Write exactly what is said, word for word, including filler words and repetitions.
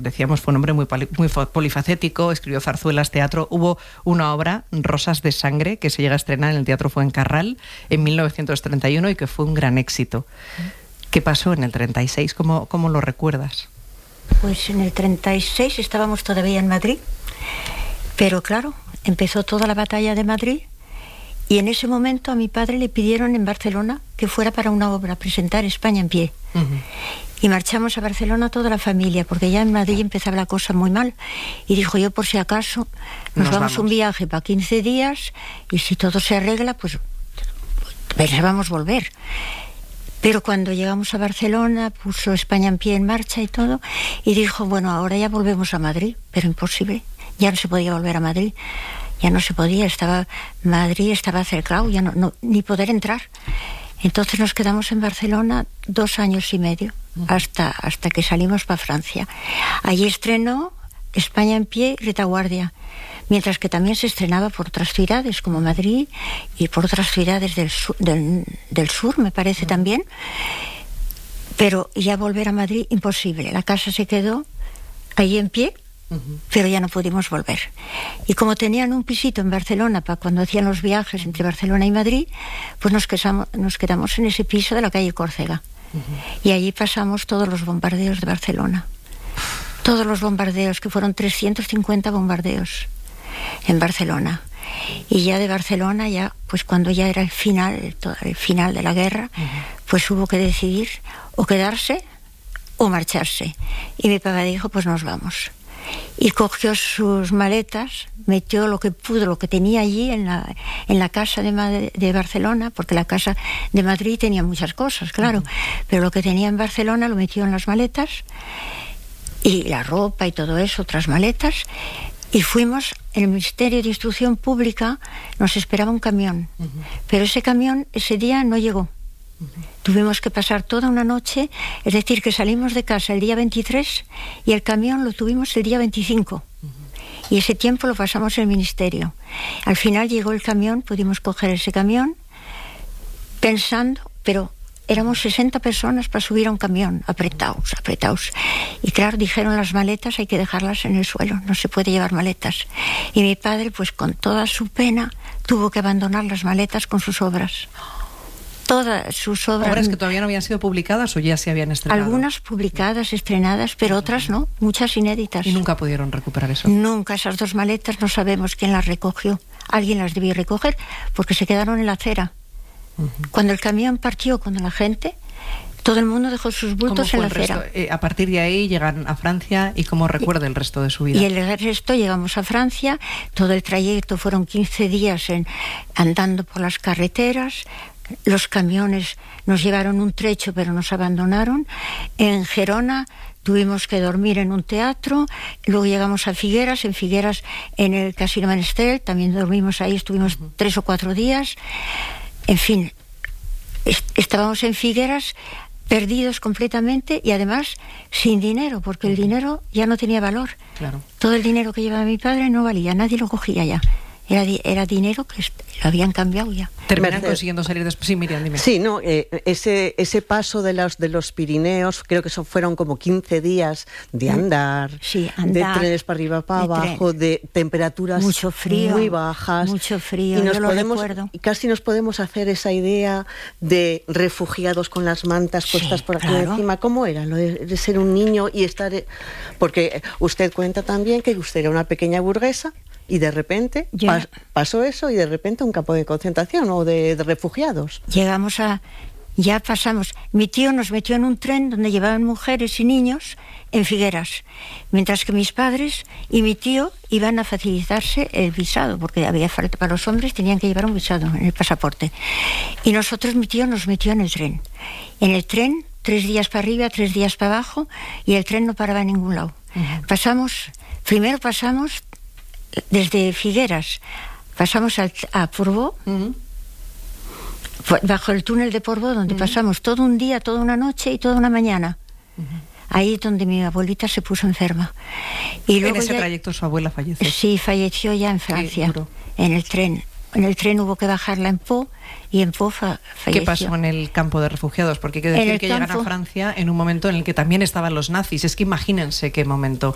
decíamos, fue un hombre muy, poli, muy polifacético, escribió zarzuelas, teatro. Hubo una obra, Rosas de Sangre, que se llega a estrenar en el Teatro Fuencarral en mil novecientos treinta y uno y que fue un gran éxito. ¿Qué pasó en el treinta y seis? ¿Cómo, cómo lo recuerdas? Pues en el treinta y seis estábamos todavía en Madrid, pero claro, empezó toda la batalla de Madrid y en ese momento a mi padre le pidieron en Barcelona que fuera para una obra, presentar España en pie. Uh-huh. Y marchamos a Barcelona toda la familia, porque ya en Madrid empezaba la cosa muy mal. Y dijo, yo por si acaso, nos, nos vamos, vamos un viaje para quince días y si todo se arregla, pues pensábamos volver. Pero cuando llegamos a Barcelona, puso España en pie en marcha y todo, y dijo, bueno, ahora ya volvemos a Madrid, pero imposible, ya no se podía volver a Madrid, ya no se podía, estaba Madrid estaba cercado, ya no, no, ni poder entrar. Entonces nos quedamos en Barcelona dos años y medio, uh-huh. hasta, hasta que salimos para Francia. Allí estrenó España en pie y Retaguardia, mientras que también se estrenaba por otras ciudades como Madrid y por otras ciudades del sur, del, del sur me parece uh-huh. también, pero ya volver a Madrid imposible. La casa se quedó ahí en pie, uh-huh. pero ya no pudimos volver. Y como tenían un pisito en Barcelona para cuando hacían los viajes entre Barcelona y Madrid, pues nos quedamos, nos quedamos en ese piso de la calle Córcega, uh-huh. y allí pasamos todos los bombardeos de Barcelona, todos los bombardeos, que fueron trescientos cincuenta bombardeos en Barcelona. Y ya de Barcelona, ya pues cuando ya era el final, el, el final de la guerra, uh-huh. pues hubo que decidir o quedarse o marcharse. Y mi papá dijo, pues nos vamos. Y cogió sus maletas, metió lo que pudo, lo que tenía allí en la, en la casa de, Madrid, de Barcelona, porque la casa de Madrid tenía muchas cosas, claro, uh-huh. pero lo que tenía en Barcelona lo metió en las maletas, y la ropa y todo eso, otras maletas, y fuimos, el Ministerio de Instrucción Pública nos esperaba un camión, uh-huh. pero ese camión ese día no llegó. Uh-huh. Tuvimos que pasar toda una noche, es decir, que salimos de casa el día veintitrés y el camión lo tuvimos el día veinticinco. Uh-huh. Y ese tiempo lo pasamos en el Ministerio. Al final llegó el camión, pudimos coger ese camión, pensando, pero éramos sesenta personas para subir a un camión, apretados, apretados. Y claro, dijeron las maletas hay que dejarlas en el suelo, no se puede llevar maletas. Y mi padre, pues con toda su pena, tuvo que abandonar las maletas con sus obras. Todas sus obras. ¿Obras que todavía no habían sido publicadas o ya se habían estrenado? Algunas publicadas, estrenadas, pero otras no, muchas inéditas. ¿Y nunca pudieron recuperar eso? Nunca, esas dos maletas no sabemos quién las recogió. Alguien las debió recoger porque se quedaron en la acera. Uh-huh. Cuando el camión partió con la gente, todo el mundo dejó sus bultos en la acera. Eh, a partir de ahí llegan a Francia y cómo recuerda el resto de su vida. Y el resto llegamos a Francia, todo el trayecto fueron quince días en, andando por las carreteras. Los camiones nos llevaron un trecho pero nos abandonaron. En Gerona tuvimos que dormir en un teatro, luego llegamos a Figueras, en Figueras en el Casino Menester, también dormimos ahí, estuvimos uh-huh. tres o cuatro días. En fin, est- estábamos en Figueras perdidos completamente y además sin dinero, porque el dinero ya no tenía valor. Claro. Todo el dinero que llevaba mi padre no valía, nadie lo cogía ya. Era, di- era dinero que est- lo habían cambiado ya. Terminan consiguiendo salir después. Sí, Miriam, dime. Sí, no, eh, ese, ese paso de los, de los Pirineos, creo que son, fueron como quince días de andar, sí, andar de trenes para arriba, para de abajo, tren. De temperaturas mucho frío, muy bajas. Mucho frío, y nos yo lo podemos, recuerdo. Y casi nos podemos hacer esa idea de refugiados con las mantas puestas sí, por aquí claro. encima. ¿Cómo era lo de, de ser un niño y estar...? Porque usted cuenta también que usted era una pequeña burguesa, y de repente Yo... pas, pasó eso y de repente un campo de concentración o de, de refugiados. Llegamos a... Ya pasamos. Mi tío nos metió en un tren donde llevaban mujeres y niños en Figueras, mientras que mis padres y mi tío iban a facilitarse el visado, porque había falta para los hombres, tenían que llevar un visado en el pasaporte. Y nosotros, mi tío nos metió en el tren. En el tren, tres días para arriba, tres días para abajo, y el tren no paraba en ningún lado. Uh-huh. Pasamos... Primero pasamos... Desde Figueras pasamos a, a Portbou, uh-huh. bajo el túnel de Portbou, donde uh-huh. pasamos todo un día, toda una noche y toda una mañana. Uh-huh. Ahí es donde mi abuelita se puso enferma. Y luego en ese ya, trayecto su abuela falleció. Sí, falleció ya en Francia, en el tren. En el tren hubo que bajarla en Pau y en Pau fa- falleció. ¿Qué pasó en el campo de refugiados? Porque hay que decir que campo... llegan a Francia en un momento en el que también estaban los nazis. Es que imagínense qué momento.